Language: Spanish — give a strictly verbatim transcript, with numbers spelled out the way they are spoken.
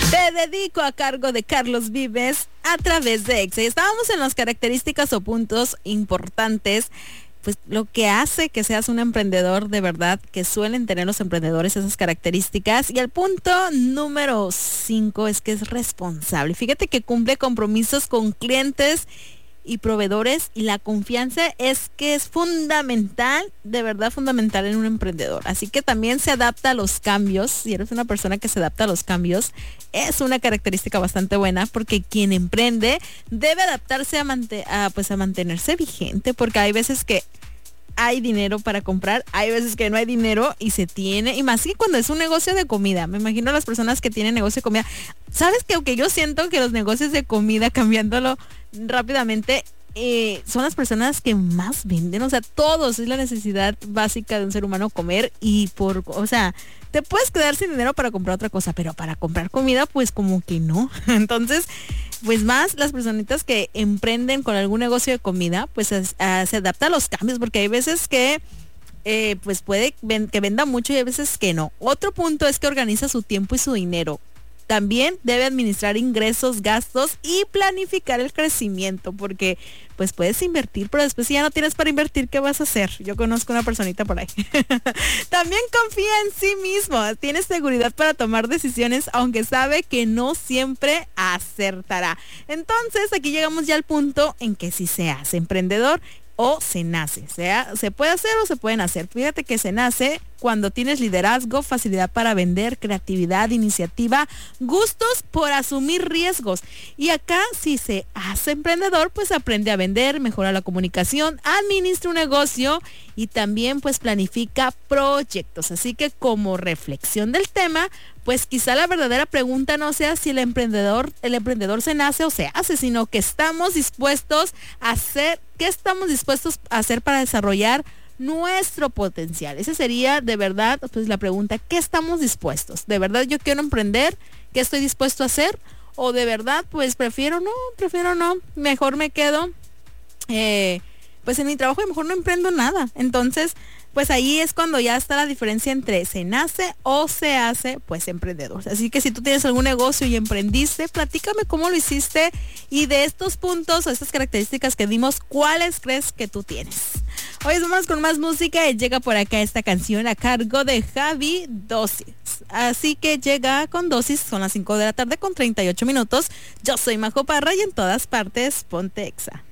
Te dedico a cargo de Carlos Vives a través de Exa. Y estábamos en las características o puntos importantes, pues lo que hace que seas un emprendedor de verdad, que suelen tener los emprendedores esas características. Y el punto número cinco es que es responsable. Fíjate que cumple compromisos con clientes y proveedores, y la confianza es que es fundamental, de verdad fundamental en un emprendedor. Así que también se adapta a los cambios. Si eres una persona que se adapta a los cambios, es una característica bastante buena, porque quien emprende debe adaptarse a, mante- a, pues a mantenerse vigente, porque hay veces que hay dinero para comprar, hay veces que no hay dinero y se tiene, y más que cuando es un negocio de comida. Me imagino a las personas que tienen negocio de comida. ¿Sabes que aunque yo siento que los negocios de comida, cambiándolo rápidamente, eh, son las personas que más venden? O sea, todos, es la necesidad básica de un ser humano comer, y por, o sea, te puedes quedar sin dinero para comprar otra cosa, pero para comprar comida, pues como que no. Entonces, pues más las personitas que emprenden con algún negocio de comida, pues a, a, se adapta a los cambios, porque hay veces que eh, pues puede ven, que venda mucho y hay veces que no. Otro punto es que organiza su tiempo y su dinero. También debe administrar ingresos, gastos y planificar el crecimiento, porque pues puedes invertir, pero después si ya no tienes para invertir, ¿qué vas a hacer? Yo conozco una personita por ahí. También confía en sí mismo, tiene seguridad para tomar decisiones, aunque sabe que no siempre acertará. Entonces, aquí llegamos ya al punto en que si se hace emprendedor o se nace, sea, se puede hacer o se pueden hacer. Fíjate que se nace cuando tienes liderazgo, facilidad para vender, creatividad, iniciativa, gustos por asumir riesgos. Y acá, si se hace emprendedor, pues aprende a vender, mejora la comunicación, administra un negocio y también pues planifica proyectos. Así que como reflexión del tema, pues quizá la verdadera pregunta no sea si el emprendedor, el emprendedor se nace o se hace, sino que estamos dispuestos a hacer, ¿qué estamos dispuestos a hacer para desarrollar nuestro potencial? Esa sería de verdad pues la pregunta. ¿Qué estamos dispuestos? ¿De verdad yo quiero emprender? ¿Qué estoy dispuesto a hacer? ¿O de verdad pues prefiero no, prefiero no, mejor me quedo eh, pues en mi trabajo y mejor no emprendo nada? Entonces pues ahí es cuando ya está la diferencia entre se nace o se hace pues emprendedor. Así que si tú tienes algún negocio y emprendiste, platícame cómo lo hiciste, y de estos puntos o estas características que dimos, ¿cuáles crees que tú tienes? Hoy vamos con más música y llega por acá esta canción a cargo de Javi, Dosis. Así que llega con Dosis, son las cinco de la tarde con treinta y ocho minutos. Yo soy Majo Parra y en todas partes ponte Exa.